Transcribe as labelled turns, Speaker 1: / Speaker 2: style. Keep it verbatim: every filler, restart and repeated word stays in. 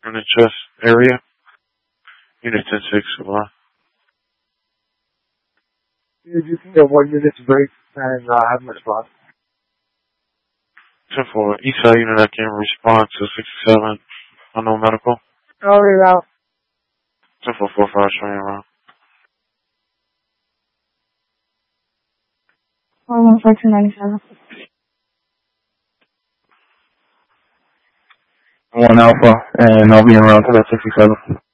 Speaker 1: in the chest area. Unit ten six, Sublime.
Speaker 2: You just need one unit to break and uh, have my spot.
Speaker 1: ten four, Eastside unit that can respond to sixty-seven, unknown medical.
Speaker 2: I'll read out.
Speaker 1: ten four four five, showing around.
Speaker 3: four one four two nine seven.
Speaker 4: One Alpha, and I'll be around to that sixty-seven.